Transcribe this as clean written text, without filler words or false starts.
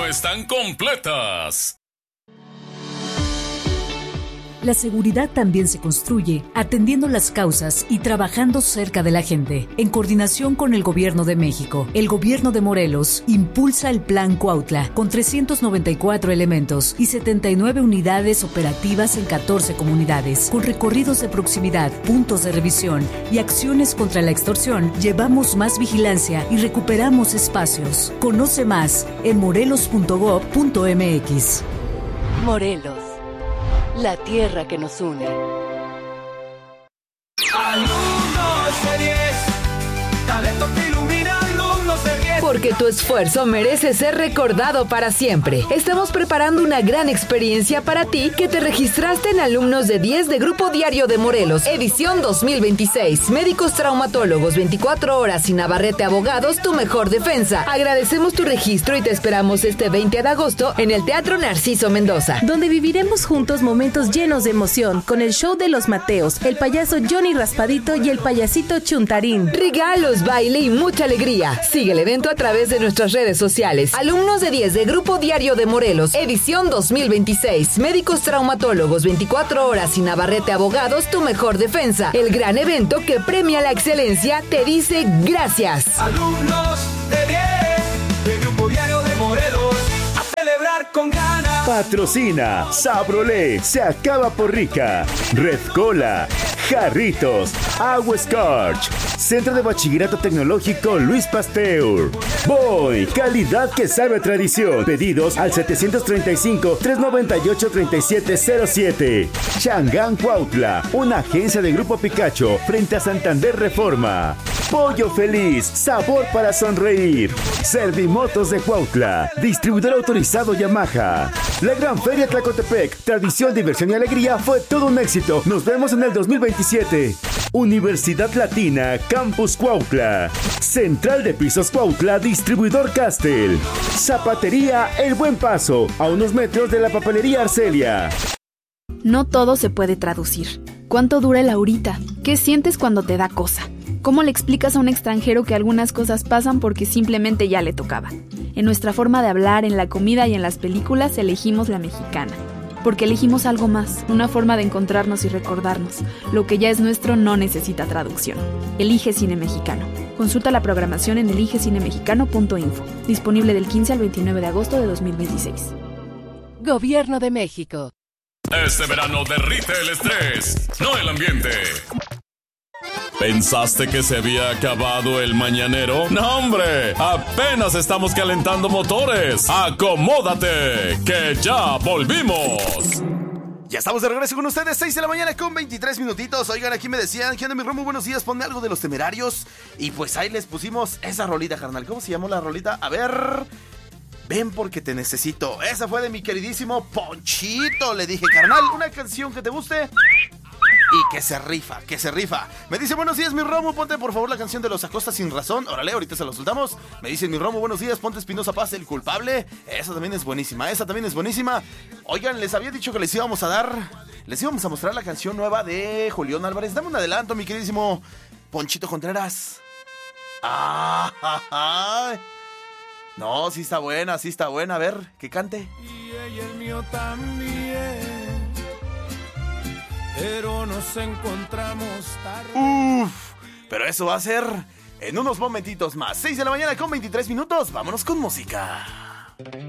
están completas. La seguridad también se construye atendiendo las causas y trabajando cerca de la gente. En coordinación con el Gobierno de México, el Gobierno de Morelos impulsa el Plan Cuautla con 394 elementos y 79 unidades operativas en 14 comunidades. Con recorridos de proximidad, puntos de revisión y acciones contra la extorsión, llevamos más vigilancia y recuperamos espacios. Conoce más en morelos.gov.mx. Morelos, la tierra que nos une. Alumnos de 10, talento que ilumina, alumnos de 10. Porque tu esfuerzo merece ser recordado para siempre. Estamos preparando una gran experiencia para ti que te registraste en Alumnos de 10 de Grupo Diario de Morelos, edición 2026. Médicos traumatólogos, 24 horas y Navarrete Abogados, tu mejor defensa. Agradecemos tu registro y te esperamos este 20 de agosto en el Teatro Narciso Mendoza, donde viviremos juntos momentos llenos de emoción con el show de los Mateos, el payaso Johnny Raspadito y el payasito Chuntarín. Regalos, baile y mucha alegría. Sigue el evento a través de nuestras redes sociales. Alumnos de 10 de Grupo Diario de Morelos, edición 2026. Médicos traumatólogos, 24 horas y Navarrete Abogados, tu mejor defensa. El gran evento que premia la excelencia te dice gracias. Alumnos de 10 de Grupo Diario de Morelos, a celebrar con ganas. Patrocina Sabrolé, se acaba por rica. Red Cola, Jarritos, Agua Scorch, Centro de Bachillerato Tecnológico Luis Pasteur. Boy, calidad que sabe a tradición. Pedidos al 735-398-3707. Changán Cuautla, una agencia de Grupo Picacho frente a Santander Reforma. Pollo Feliz, sabor para sonreír. Servimotos de Cuautla, distribuidor autorizado Yamaha. La Gran Feria Tlacotepec, tradición, diversión y alegría, fue todo un éxito. Nos vemos en el 2027. Universidad Latina, Campus Cuautla. Central de Pisos Cuautla, distribuidor Castel. Zapatería El Buen Paso, a unos metros de la papelería Arcelia. No todo se puede traducir. ¿Cuánto dura el ahorita? ¿Qué sientes cuando te da cosa? ¿Cómo le explicas a un extranjero que algunas cosas pasan porque simplemente ya le tocaba? En nuestra forma de hablar, en la comida y en las películas elegimos la mexicana. Porque elegimos algo más, una forma de encontrarnos y recordarnos. Lo que ya es nuestro no necesita traducción. Elige Cine Mexicano. Consulta la programación en eligecinemexicano.info. Disponible del 15 al 29 de agosto de 2026. Gobierno de México. Este verano derrite el estrés, no el ambiente. ¿Pensaste que se había acabado el mañanero? ¡No, hombre! ¡Apenas estamos calentando motores! ¡Acomódate! ¡Que ya volvimos! Ya estamos de regreso con ustedes, 6 de la mañana con 23 minutitos. Oigan, aquí me decían, ¿qué onda, mi Romo? Buenos días, ponme algo de Los Temerarios. Y pues ahí les pusimos esa rolita, carnal. ¿Cómo se llamó la rolita? A ver... Ven porque te necesito. Esa fue de mi queridísimo Ponchito. Le dije, carnal, una canción que te guste... Y que se rifa, que se rifa. Me dice, buenos días, mi Romo, ponte por favor la canción de Los Acosta Sin Razón. Órale, ahorita se lo soltamos. Me dice, mi Romo, buenos días, ponte Espinosa Paz, El Culpable. Esa también es buenísima, esa también es buenísima. Oigan, les había dicho que les íbamos a mostrar la canción nueva de Julián Álvarez. Dame un adelanto, mi queridísimo Ponchito Contreras. No, sí está buena, sí está buena. A ver, que cante. Y ella el mío también. Pero nos encontramos tarde. Uf, pero eso va a ser en unos momentitos más. 6 de la mañana con 23 minutos. Vámonos con música.